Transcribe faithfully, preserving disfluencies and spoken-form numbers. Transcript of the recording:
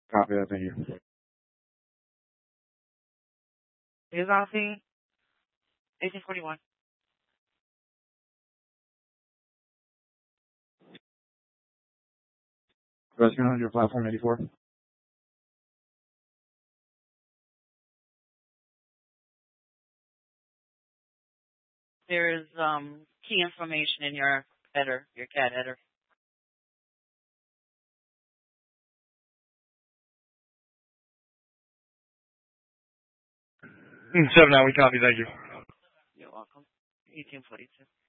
Copy that. Thank you. Is on scene. eighteen forty-one. Rescue on your platform eighty-four. There is um, key information in your header, your cat header. seven nine, we copy. Thank you. You're welcome. eighteen forty-two.